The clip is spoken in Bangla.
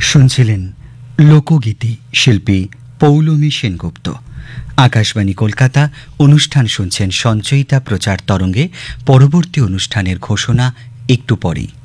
শুনছিলেন লোকগীতি শিল্পী পৌলমী সেনগুপ্ত। আকাশবাণী কলকাতা, অনুষ্ঠান শুনছেন সঞ্চয়িতা প্রচার তরঙ্গে। পরবর্তী অনুষ্ঠানের ঘোষণা একটু পরেই।